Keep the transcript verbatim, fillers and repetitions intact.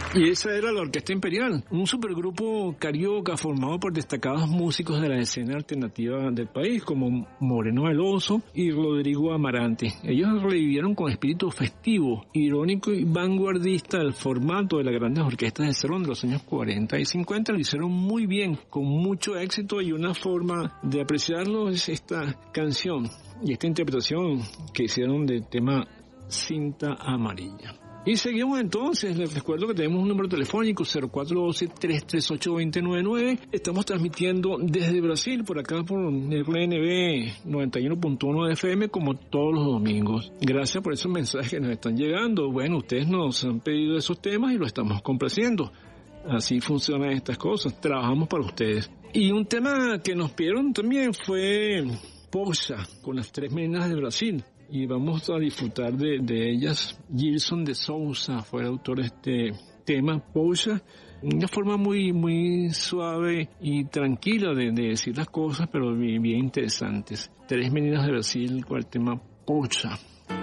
Y esa era la Orquesta Imperial, un supergrupo carioca formado por destacados músicos de la escena alternativa del país, como Moreno Veloso y Rodrigo Amarante. Ellos revivieron con espíritu festivo, irónico y vanguardista el formato de las grandes orquestas de salón de los años cuarenta y cincuenta. Lo hicieron muy bien, con mucho éxito, y una forma de apreciarlo es esta canción y esta interpretación que hicieron del tema Cinta Amarilla. Y seguimos entonces. Les recuerdo que tenemos un número telefónico cero cuatro uno dos, tres tres ocho, dos cero nueve nueve. Estamos transmitiendo desde Brasil, por acá por R N B noventa y uno punto uno F M, como todos los domingos. Gracias por esos mensajes que nos están llegando. Bueno, ustedes nos han pedido esos temas y lo estamos complaciendo. Así funcionan estas cosas. Trabajamos para ustedes. Y un tema que nos pidieron también fue Poxa, con las tres meninas de Brasil. Y vamos a disfrutar de, de ellas. Gilson de Souza fue el autor de este tema, Poxa. Una forma muy muy suave y tranquila de, de decir las cosas, pero bien, bien interesantes. Tres meninas de Brasil con el tema Poxa.